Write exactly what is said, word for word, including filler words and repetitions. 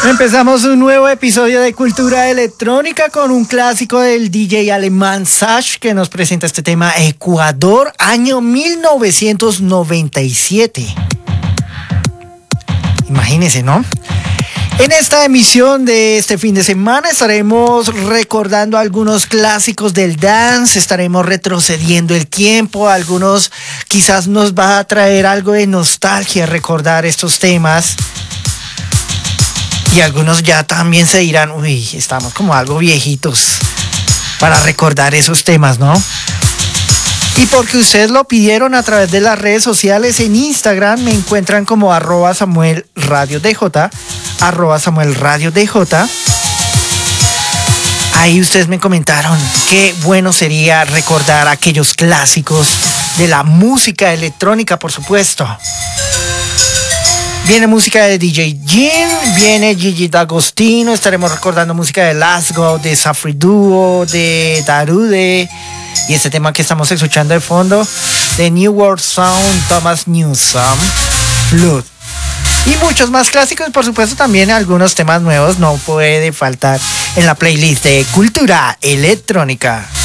Empezamos un nuevo episodio de Cultura Electrónica con un clásico del D J alemán Sash que nos presenta este tema Ecuador, año mil novecientos noventa y siete. Imagínense, ¿no? En esta emisión de este fin de semana estaremos recordando algunos clásicos del dance, estaremos retrocediendo el tiempo, algunos quizás nos va a traer algo de nostalgia recordar estos temas. Y algunos ya también se dirán, uy, estamos como algo viejitos para recordar esos temas, ¿no? Y porque ustedes lo pidieron a través de las redes sociales, en Instagram me encuentran como arroba Samuel Radio DJ, arroba Samuel Radio DJ. Ahí ustedes me comentaron qué bueno sería recordar aquellos clásicos de la música electrónica, por supuesto. Viene música de D J Jin, viene Gigi D'Agostino, estaremos recordando música de Lasgo, de Safri Duo, de Darude, y este tema que estamos escuchando de fondo, de New World Sound, Thomas Newsom, Flood. Y muchos más clásicos, por supuesto también algunos temas nuevos, no puede faltar en la playlist de Cultura Electrónica.